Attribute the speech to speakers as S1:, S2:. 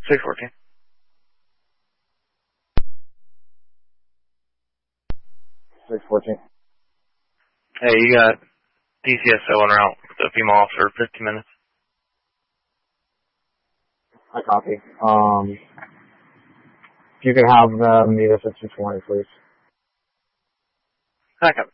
S1: 614. Hey, you got DCSO en route with a female officer, 15 minutes.
S2: I copy. If you could have them meet us at 220, please.
S1: I copy.